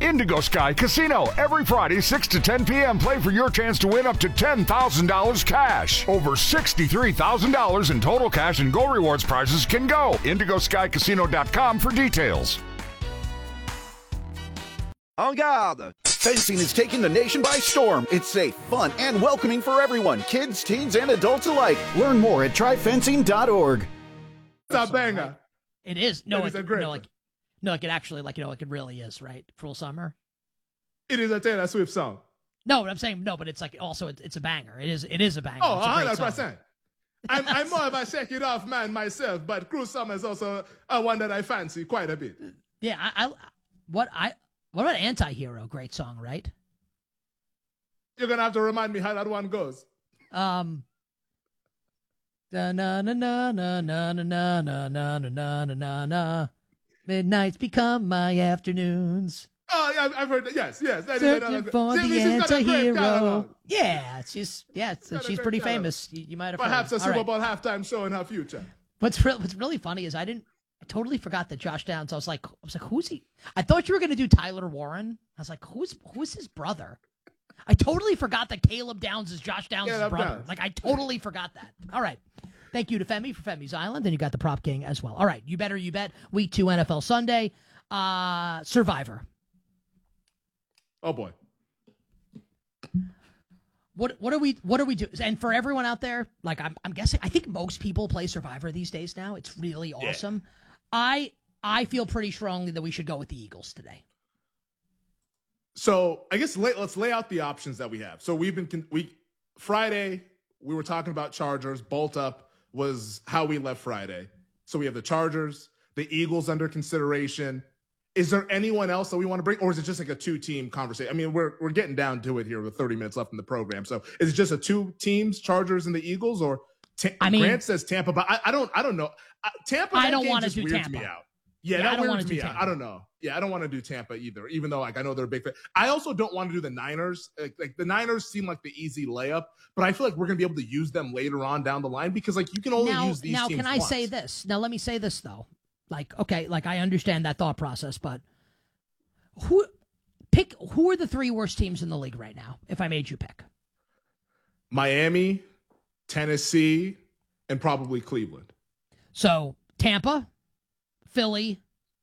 Indigo Sky Casino. Every Friday, 6 to 10 p.m. Play for your chance to win up to $10,000 cash. Over $63,000 in total cash and Go Rewards prizes can go. IndigoSkyCasino.com for details. En garde! Fencing is taking the nation by storm. It's safe, fun, and welcoming for everyone, kids, teens, and adults alike. Learn more at tryfencing.org. It's a banger. It is. No, it is a great one. it actually, it really is, right? Cruel Summer. It is a Taylor Swift song. No, but I'm saying no, but it's like also it's a banger. It is a banger. Oh, it's a great 100%. song. I'm more of a shake it off man myself, but Cruel Summer is also a one that I fancy quite a bit. Yeah, what about Anti-Hero? Great song, right? You're gonna have to remind me how that one goes. Da na na na na na na na na na na na na. Midnights become my afternoons. Oh yeah, I've heard that. Yes. That Searching for the anti-hero. Yeah, she's pretty catalog. famous. You might have Perhaps heard. a Super Bowl halftime show in her future. What's really funny is I totally forgot that Josh Downs. I was like, who's he? I thought you were gonna do Tyler Warren. I was like, who's his brother? I totally forgot that Caleb Downs is Josh Downs' brother. Downs. Like I totally forgot that. All right. Thank you to Femi for Femi's Island, and you got the Prop King as well. All right, you better you bet. Week 2 NFL Sunday, Survivor. Oh boy. What do we do? And for everyone out there, like I'm guessing, I think most people play Survivor these days now. It's really awesome. Yeah. I feel pretty strongly that we should go with the Eagles today. So I guess let's lay out the options that we have. So Friday we were talking about Chargers. Bolt up was how we left Friday. So we have the Chargers, the Eagles under consideration. Is there anyone else that we want to bring, or is it just like a 2-team conversation? I mean, we're getting down to it here with 30 minutes left in the program. So is it just a 2 teams, Chargers and the Eagles, or Grant says Tampa, but I don't know. Tampa. I don't want to do Tampa. Tampa. Me out. Yeah, that weirds me out. I don't know. Yeah, I don't want to do Tampa either, even though I know they're a big fan. I also don't want to do the Niners. Like the Niners seem like the easy layup, but I feel like we're going to be able to use them later on down the line because you can only use these teams Now, can I once. say this? Now, let me say this, though. I understand that thought process, but who are the 3 worst teams in the league right now, if I made you pick? Miami, Tennessee, and probably Cleveland. So, Tampa, Philly,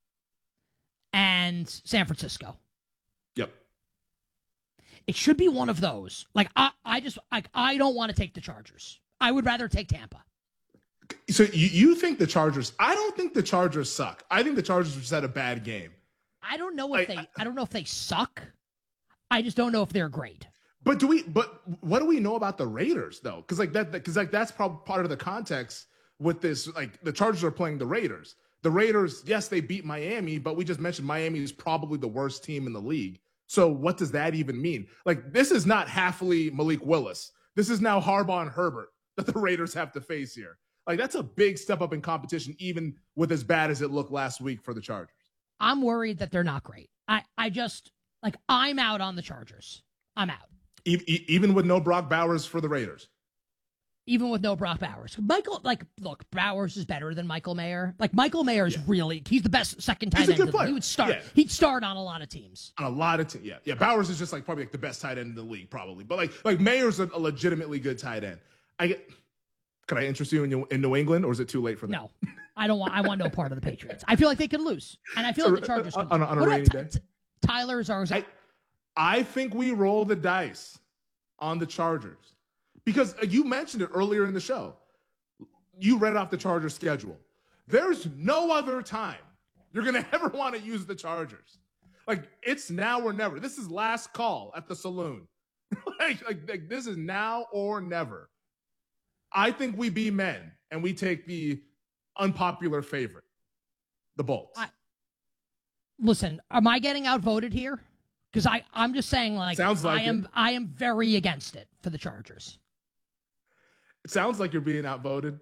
and San Francisco. Yep. It should be one of those. I don't want to take the Chargers. I would rather take Tampa. So you think the Chargers? I don't think the Chargers suck. I think the Chargers just had a bad game. I don't know if they suck. I just don't know if they're great. But what do we know about the Raiders though? Because that's probably part of the context with this. Like the Chargers are playing the Raiders. The Raiders, yes, they beat Miami, but we just mentioned Miami is probably the worst team in the league. So what does that even mean? Like this is not Halfley, Malik Willis. This is now Harbaugh and Herbert that the Raiders have to face here. Like that's a big step up in competition, even with as bad as it looked last week for the Chargers. I'm worried that they're not great. I'm out on the Chargers. I'm out. Even with no Brock Bowers for the Raiders. Even with no Brock Bowers. Look, Bowers is better than Michael Mayer. Michael Mayer is he's the best second tight end. He would start. Yeah. He'd start on a lot of teams. On a lot of teams, yeah. Bowers is just probably the best tight end in the league, probably. But like Mayer's a legitimately good tight end. Could I interest you in New England, or is it too late for that? No, I don't want. I want no part of the Patriots. I feel like they could lose, and I feel like the Chargers could on a rainy day. Tyler's ours. I think we roll the dice on the Chargers because you mentioned it earlier in the show. You read off the Chargers schedule. There's no other time you're gonna ever want to use the Chargers. It's now or never. This is last call at the saloon. This is now or never. I think we be men and we take the unpopular favorite, the Bolts. Listen, am I getting outvoted here? Because I'm just saying, sounds like I am very against it for the Chargers. It sounds like you're being outvoted.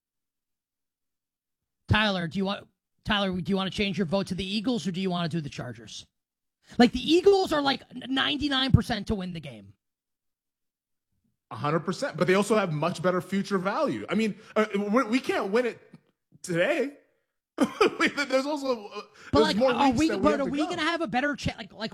Tyler, do you want to change your vote to the Eagles or do you want to do the Chargers? The Eagles are 99% to win the game. 100%, but they also have much better future value. I mean, we can't win it today. There's also but more are we going to have a better chance?